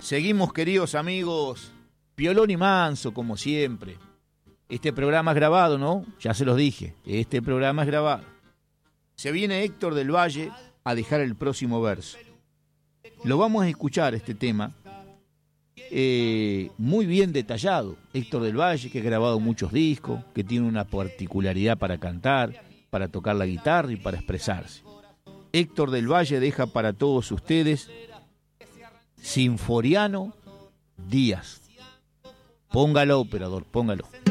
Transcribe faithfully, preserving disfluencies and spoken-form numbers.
Seguimos, queridos amigos, Piolón y Manso, como siempre. Este programa es grabado, ¿no? Ya se los dije, este programa es grabado. Se viene Héctor del Valle a dejar el próximo verso. Lo vamos a escuchar, este tema, eh, muy bien detallado. Héctor del Valle, que ha grabado muchos discos, que tiene una particularidad para cantar, para tocar la guitarra y para expresarse. Héctor del Valle deja para todos ustedes Sinforiano Díaz. Póngalo, operador, póngalo.